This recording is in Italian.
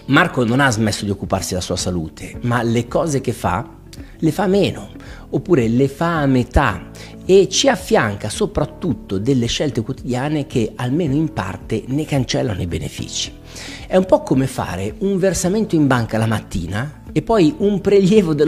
Marco non ha smesso di occuparsi della sua salute, ma le cose che fa le fa meno, oppure le fa a metà, e ci affianca soprattutto delle scelte quotidiane che almeno in parte ne cancellano i benefici. È un po' come fare un versamento in banca la mattina e poi un prelievo dello